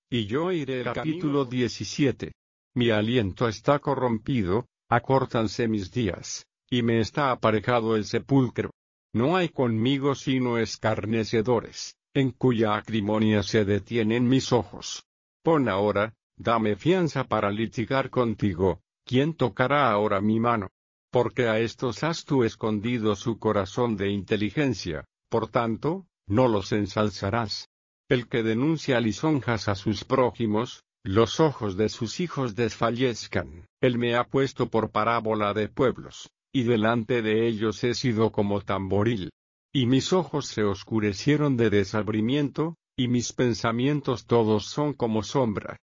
Y yo iré el capítulo 17. Mi aliento está corrompido, acórtanse mis días, y me está aparejado el sepulcro. No hay conmigo sino escarnecedores, en cuya acrimonia se detienen mis ojos. Pon ahora, dame fianza para litigar contigo, ¿quién tocará ahora mi mano? Porque a estos has tú escondido su corazón de inteligencia, por tanto, no los ensalzarás. El que denuncia lisonjas a sus prójimos, los ojos de sus hijos desfallezcan. Él me ha puesto por parábola de pueblos, y delante de ellos he sido como tamboril. Y mis ojos se oscurecieron de desabrimiento, y mis pensamientos todos son como sombra.